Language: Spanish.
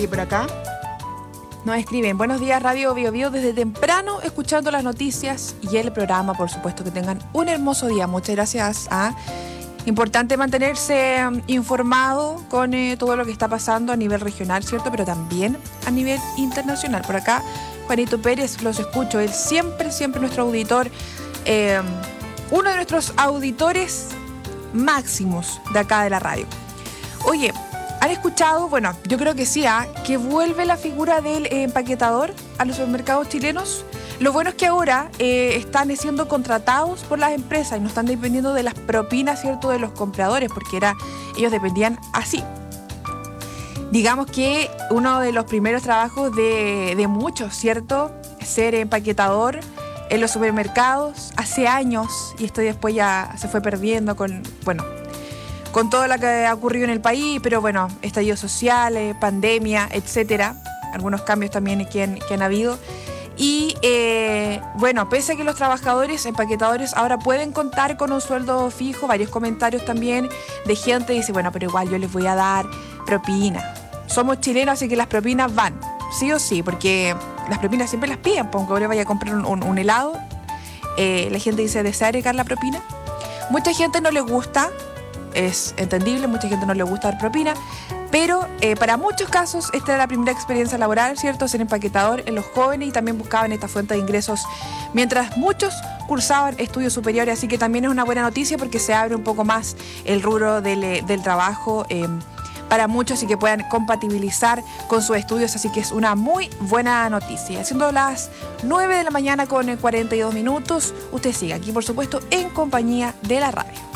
por acá. Nos escriben, buenos días Radio Bio Bio, desde temprano escuchando las noticias y el programa, por supuesto, que tengan un hermoso día. Muchas gracias. Importante mantenerse informado con todo lo que está pasando a nivel regional, ¿cierto? Pero también a nivel internacional. Por acá, Juanito Pérez, los escucho. Él siempre nuestro auditor, uno de nuestros auditores máximos de acá de la radio. Oye, ¿han escuchado? Bueno, yo creo que sí, que vuelve la figura del empaquetador a los supermercados chilenos. Lo bueno es que ahora están siendo contratados por las empresas y no están dependiendo de las propinas, ¿cierto?, de los compradores, porque ellos dependían así. Digamos que uno de los primeros trabajos de muchos, ¿cierto?, ser empaquetador en los supermercados hace años, y esto después ya se fue perdiendo con todo lo que ha ocurrido en el país, pero bueno, estallidos sociales, pandemia, etcétera, algunos cambios también que han habido. Y pese a que los trabajadores empaquetadores ahora pueden contar con un sueldo fijo, varios comentarios también de gente que dice, bueno, pero igual yo les voy a dar propina. Somos chilenos, así que las propinas van, sí o sí, porque las propinas siempre las piden, porque ahora vaya a comprar un helado, la gente dice, ¿desea agregar la propina? Mucha gente no le gusta. Es entendible, mucha gente no le gusta dar propina, pero para muchos casos esta era la primera experiencia laboral, ¿cierto? Ser empaquetador en los jóvenes y también buscaban esta fuente de ingresos mientras muchos cursaban estudios superiores, así que también es una buena noticia porque se abre un poco más el rubro del trabajo para muchos y que puedan compatibilizar con sus estudios, así que es una muy buena noticia. Siendo las 9 de la mañana con 42 minutos, usted sigue aquí, por supuesto, en compañía de la radio.